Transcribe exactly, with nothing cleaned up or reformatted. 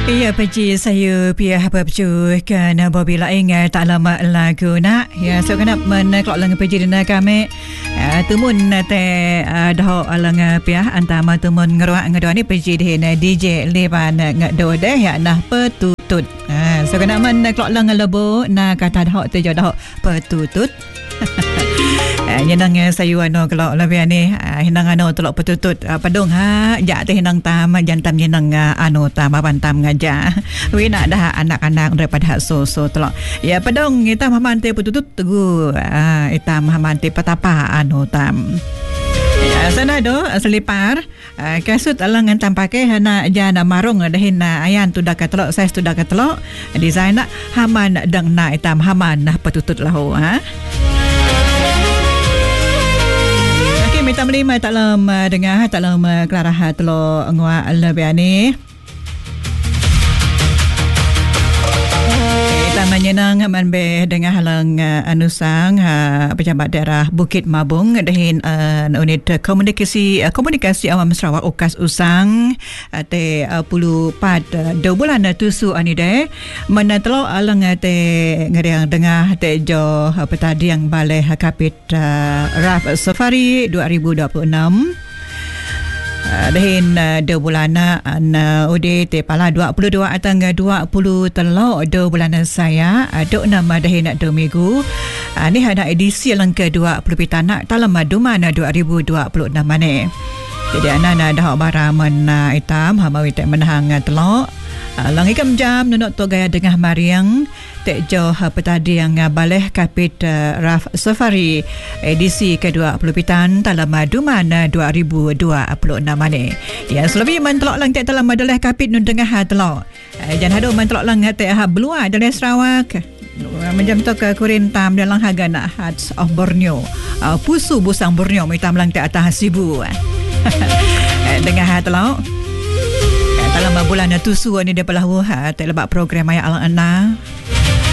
Ya, Pakcik, saya pihak apa bercuh kan apabila ingat tak lama lagu nak. Ya, so kena meneklok lang Pakcik dina kami. Uh, tumun te uh, dah lang pihak antama tumun ngeruak ngedua ni Pakcik dina D J Levan ngedua deh ya nah petutut. Uh, so kena meneklok lang lebo na kata dah te dah petutut. Yenang sayu ano kalau lebih ni hinang ano telok petutut padung ha ja te hinang tam jantam yenang ano tam bantam ngaja we nak dah anak-anak daripada so-so telok ya padung kita mamante petutut tegu ah ita mamante patapa ano tam ya sana do selipar uh, kasut alang antam pakai hana jana marung dahin ayan tu dak telok size tu dak telok design nak haman dang na itam haman nah petutut lahu ha. Minta melima tak lama dengar tak lama kelarah telur ngua lebih ni. Menyenang manbe dengan halang uh, anusang uh, pejabat daerah Bukit Mabung dahin uh, unit komunikasi uh, komunikasi awam Sarawak Ukas Usang uh, te uh, puluh pat uh, dua bulan uh, tusu ani de menatelo alang uh, te ngeriang dengar te jo uh, petadi yang balai uh, kapit uh, Raf Safari dua ribu dua puluh enam. Uh, dahin uh, dua bulan uh, ode te pala dua puluh dua atang dua puluh telok dua bulan saya aduk nama dahin dua minggu uh, ni ada edisi yang ke dua puluh pitanak dalam madumana dua ribu dua puluh enam ni. Jadi anak dah baraman uh, hitam hamawi te menahang telok uh, lang ikam jam nunuk to gaya dengah mariang te jo uh, petadi yang uh, baleh kapit uh, Raf Safari edisi ke dua puluh pitan dalam madumana dua ribu dua puluh enam ni. Ya selebih mentelok lang te dalam madaleh kapit nun dengah telok. Uh, jangan hadu mentelok lang te ha belua dalam Sarawak. Macam tu ke kurintam dalam harga nak Hearts of Borneo. Uh, pusu busang Borneo mitam lang te atas sibu. Dengar telok. Dalam bulan tusu ni dia pelah wuha te lebak program ayat alang ana.